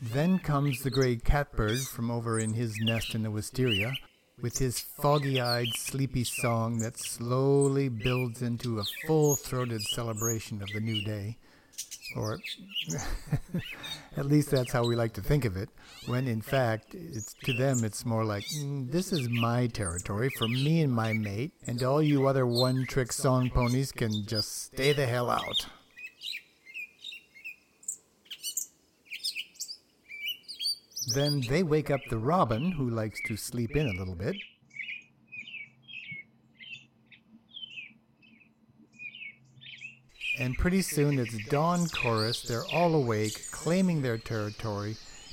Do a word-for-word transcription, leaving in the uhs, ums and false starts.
Then comes the gray catbird from over in his nest in the wisteria, with his foggy-eyed, sleepy song that slowly builds into a full-throated celebration of the new day. Or at least that's how we like to think of it, when in fact, it's, to them it's more like, mm, this is my territory for me and my mate, and all you other one-trick song ponies can just stay the hell out. Then they wake up the robin, who likes to sleep in a little bit. And pretty soon it's dawn chorus. They're all awake, claiming their territory,